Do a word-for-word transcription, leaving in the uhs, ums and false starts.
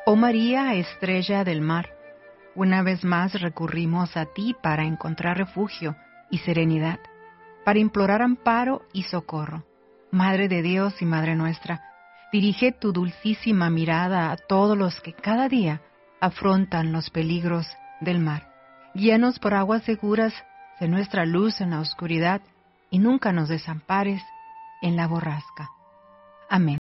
Oh María, estrella del mar, una vez más recurrimos a ti para encontrar refugio y serenidad, para implorar amparo y socorro. Madre de Dios y Madre nuestra, dirige tu dulcísima mirada a todos los que cada día afrontan los peligros del mar. Guíanos por aguas seguras, sé nuestra luz en la oscuridad y nunca nos desampares en la borrasca. Amén.